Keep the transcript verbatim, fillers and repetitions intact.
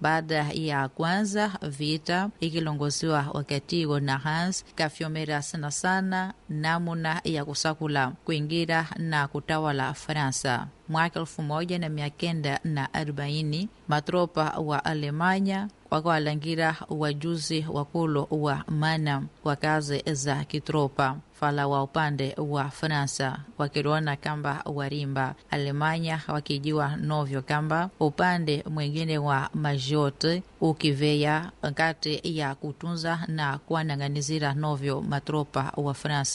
baada ya kwanza vita ikilongoziwa wakati na Hans kafyomera sana sana namuna ya kusakula kuingira na kutawala Faransa. Mwaka elfu moja na mia kenda na arobaini matropa wa Alemanya wakawalangira wajuzi wakulu wa mana wa kazi za kitropa fala wa upande wa Faransa wakirona kamba warimba Alemanya wakijiwa novyo kamba upande mwingine wa majote ukiveya kati ya kutunza na kuananganizira novyo matropa wa Faransa.